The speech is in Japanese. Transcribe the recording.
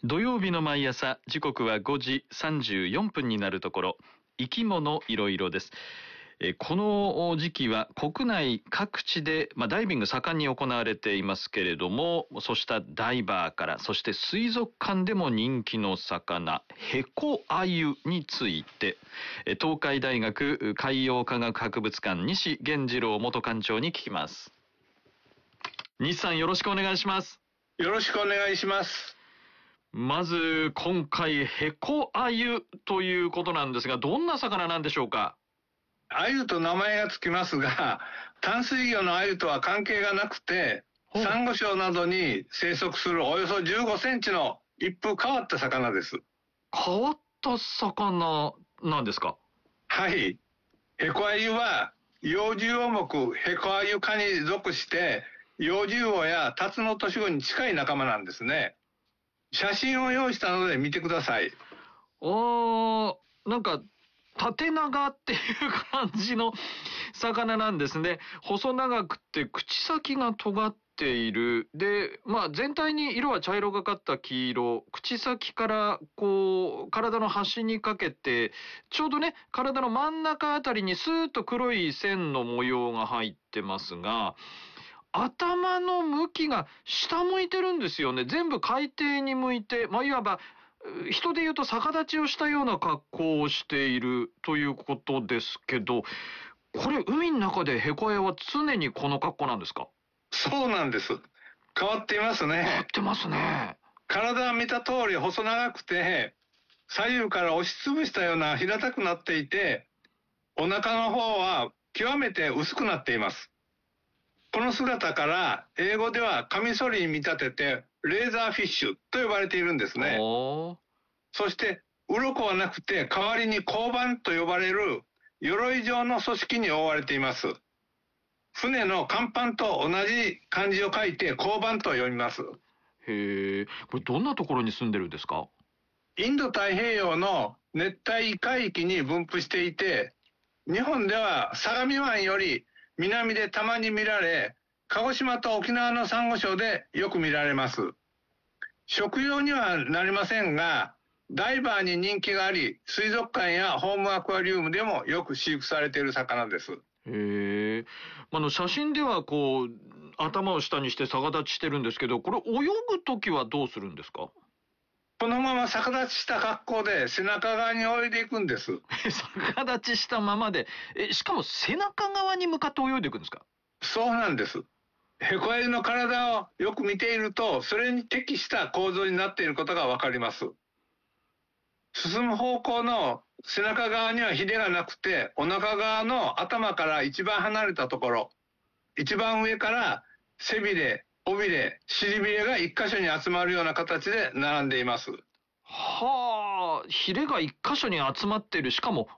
土曜日の毎朝、時刻は5時34分になるところ、生き物いろいろです。この時期は国内各地で、ダイビング盛んに行われていますけれども、そうしたダイバーから、そして水族館でも人気の魚、ヘコアユについて、東海大学海洋科学博物館西源次郎元館長に聞きます。西さん、よろしくお願いします。 よろしくお願いします。 まず今回ヘコアユということなんですが、どんな魚なんでしょうか？ アユと名前がつきますが、淡水魚のアユとは関係がなくて、サンゴ礁などに生息するおよそ15センチの一風変わった魚です。 変わった魚なんですか？ はい。ヘコアユは幼獣を目ヘコアユ科に属して、幼獣魚やタツノオトシゴに近い仲間なんですね。写真を用意したので見てください。 なんか縦長っていう感じの魚なんですね。細長くて口先が尖っている。で、全体に色は茶色がかった黄色。口先からこう体の端にかけて、ちょうどね、体の真ん中あたりにスーッと黒い線の模様が入ってますが、頭の向きが下向いてるんですよね。全部海底に向いて、いわば人で言うと逆立ちをしたような格好をしているということですけど、これ海の中でヘコアユは常にこの格好なんですか？ そうなんです。変わっていますね。 変わってますね。 体は見た通り細長くて、左右から押しつぶしたような平たくなっていて、お腹の方は極めて薄くなっています。この姿から英語ではカミソリに見立ててレーザーフィッシュと呼ばれているんですね。そして鱗はなくて代わりに甲板と呼ばれる鎧状の組織に覆われています。船の甲板と同じ漢字を書いて甲板と読みます。 へえ、これどんなところに住んでるんですか？ インド太平洋の熱帯海域に分布していて、日本では相模湾より南でたまに見られ、鹿児島と沖縄のサンゴ礁でよく見られます。食用にはなりませんが、ダイバーに人気があり、水族館やホームアクアリウムでもよく飼育されている魚です。 へえ。写真ではこう頭を下にして逆立ちしてるんですけど、これ泳ぐときはどうするんですか？ このまま逆立ちした格好で背中側に泳いでいくんです。 逆立ちしたままで、しかも背中側に向かって泳いでいくんですか？ そうなんです。ヘコアユの体をよく見ていると、それに適した構造になっていることがわかります。進む方向の背中側にはヒレがなくて、お腹側の頭から一番離れたところ、一番上から背びれ、尾びれ、尻びれが一箇所に集まるような形で並んでいます。 はあ、ヒレが一箇所に集まっている。しかも